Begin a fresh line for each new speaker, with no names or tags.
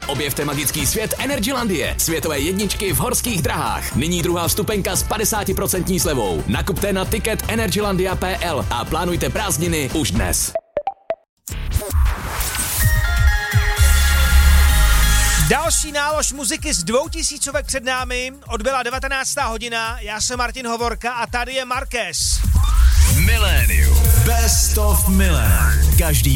Objevte magický svět Energylandie, světové jedničky v horských drahách. Nyní druhá vstupenka s 50% slevou. Nakupte na ticket energylandia.pl a plánujte prázdniny už dnes.
Další nálož muziky z 2000 před námi, odbyla 19. hodina, já jsem Martin Hovorka a tady je Marquez.
Millennium. Best of Millennium. Každý